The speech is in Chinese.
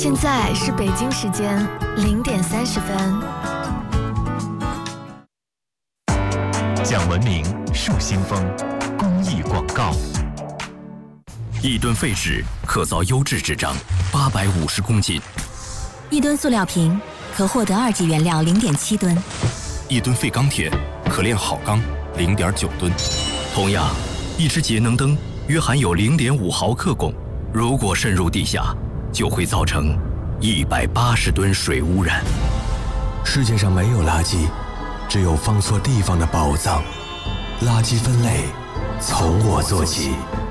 现在是北京时间0:30。 讲文明树新风，公益广告。 1吨废纸可造优质纸张850公斤 ，1吨塑料瓶可获得2级原料0.7吨 ，1吨废钢铁可炼好钢0.9吨。同样，一只节能灯约含有0.5毫克汞，如果渗入地下，就会造成180吨水污染。 世界上没有垃圾，只有放错地方的宝藏。垃圾分类从我做起。